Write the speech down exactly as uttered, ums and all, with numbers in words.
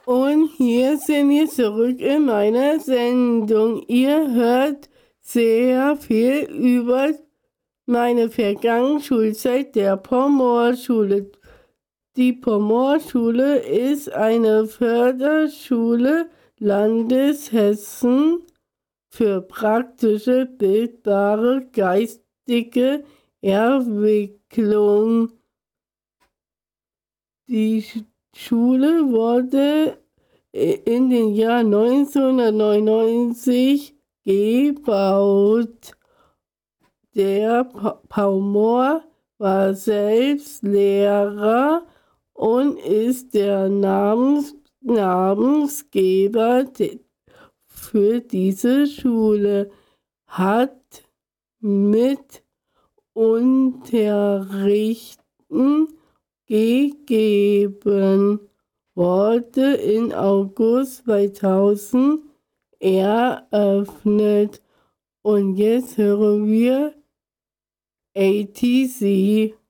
Und hier sind wir zurück in meiner Sendung. Ihr hört sehr viel über meine vergangene Schulzeit der Pomorschule. Die Pomorschule ist eine Förderschule Landeshessen für praktische, bildbare, geistige Entwicklung. Die Schule wurde in den Jahren neunzehnhundertneunundneunzig gebaut. Der Pomor war selbst Lehrer und ist der Namens Namensgeber für diese Schule, hat mit Unterrichten gegeben, wurde in August zweitausend eröffnet. Und jetzt hören wir A T C.